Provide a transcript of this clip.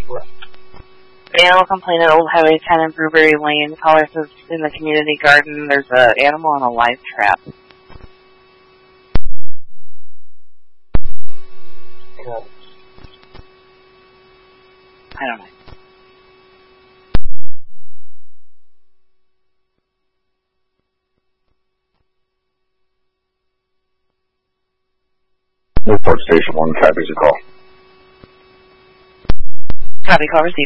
Animal complaint at Old Highway 10 and Brewberry Lane. Caller says in the community garden there's an animal in a live trap. Okay. I don't know. Newport Station 1, copies your call. Copy, call received.